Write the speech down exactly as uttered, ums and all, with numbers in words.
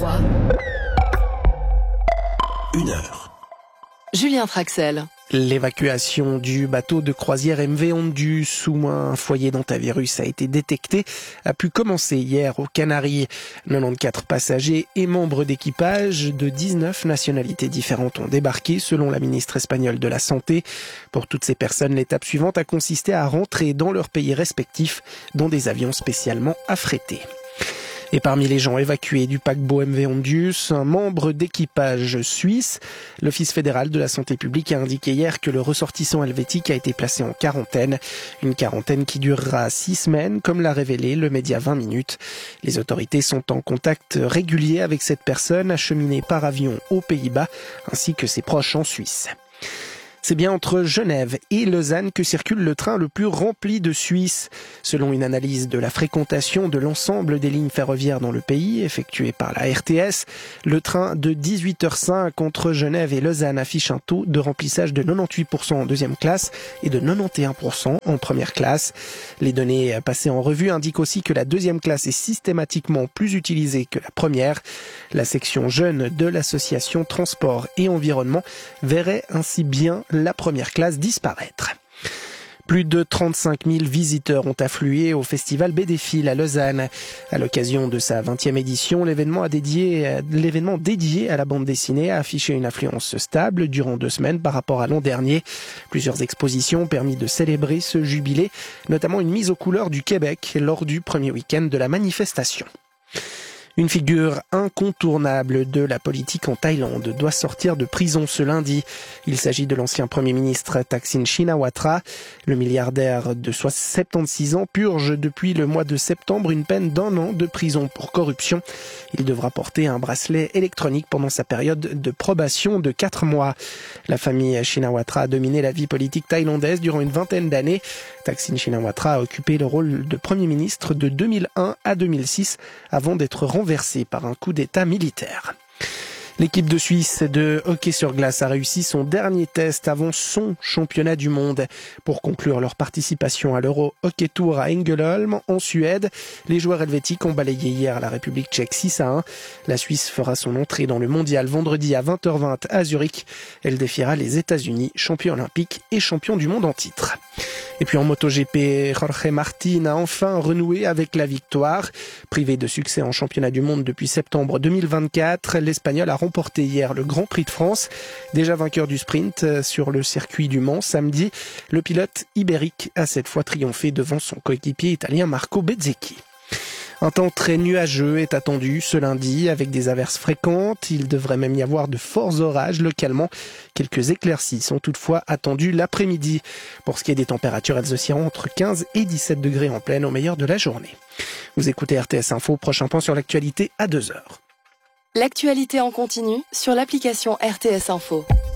trois. Une heure. Julien Traxel. L'évacuation du bateau de croisière M V Ondius, où un foyer d'hantavirus a été détecté, a pu commencer hier aux Canaries. quatre-vingt-quatorze passagers et membres d'équipage de dix-neuf nationalités différentes ont débarqué, selon la ministre espagnole de la Santé. Pour toutes ces personnes, l'étape suivante a consisté à rentrer dans leurs pays respectifs, dans des avions spécialement affrétés. Et parmi les gens évacués du paquebot M V Ondius, un membre d'équipage suisse. L'Office fédéral de la santé publique a indiqué hier que le ressortissant helvétique a été placé en quarantaine. Une quarantaine qui durera six semaines, comme l'a révélé le média vingt minutes. Les autorités sont en contact régulier avec cette personne acheminée par avion aux Pays-Bas, ainsi que ses proches en Suisse. C'est bien entre Genève et Lausanne que circule le train le plus rempli de Suisse. Selon une analyse de la fréquentation de l'ensemble des lignes ferroviaires dans le pays, effectuée par la R T S, le train de dix-huit heures cinq entre Genève et Lausanne affiche un taux de remplissage de quatre-vingt-dix-huit pour cent en deuxième classe et de quatre-vingt-onze pour cent en première classe. Les données passées en revue indiquent aussi que la deuxième classe est systématiquement plus utilisée que la première. La section jeune de l'association Transport et Environnement verrait ainsi bien la première classe disparaître. Plus de trente-cinq mille visiteurs ont afflué au festival Bédéphile à Lausanne. À l'occasion de sa vingtième édition, l'événement, a dédié, l'événement dédié à la bande dessinée a affiché une affluence stable durant deux semaines par rapport à l'an dernier. Plusieurs expositions ont permis de célébrer ce jubilé, notamment une mise aux couleurs du Québec lors du premier week-end de la manifestation. Une figure incontournable de la politique en Thaïlande doit sortir de prison ce lundi. Il s'agit de l'ancien Premier ministre Thaksin Shinawatra. Le milliardaire de soixante-seize ans purge depuis le mois de septembre une peine d'un an de prison pour corruption. Il devra porter un bracelet électronique pendant sa période de probation de quatre mois. La famille Shinawatra a dominé la vie politique thaïlandaise durant une vingtaine d'années. Thaksin Shinawatra a occupé le rôle de Premier ministre de deux mille un à deux mille six avant d'être renversé par un coup d'État militaire. L'équipe de Suisse de hockey sur glace a réussi son dernier test avant son championnat du monde. Pour conclure leur participation à l'Euro Hockey Tour à Ängelholm, en Suède, les joueurs helvétiques ont balayé hier la République tchèque six à un. La Suisse fera son entrée dans le mondial vendredi à vingt heures vingt à Zurich. Elle défiera les États-Unis, champions olympiques et champions du monde en titre. Et puis en MotoGP, Jorge Martin a enfin renoué avec la victoire. Privé de succès en championnat du monde depuis septembre deux mille vingt-quatre, l'Espagnol a remporté hier le Grand Prix de France. Déjà vainqueur du sprint sur le circuit du Mans samedi, le pilote ibérique a cette fois triomphé devant son coéquipier italien Marco Bezzecchi. Un temps très nuageux est attendu ce lundi avec des averses fréquentes. Il devrait même y avoir de forts orages localement. Quelques éclaircies sont toutefois attendues l'après-midi. Pour ce qui est des températures, elles oscilleront entre quinze et dix-sept degrés en pleine au meilleur de la journée. Vous écoutez R T S Info, prochain point sur l'actualité à deux heures. L'actualité en continu sur l'application R T S Info.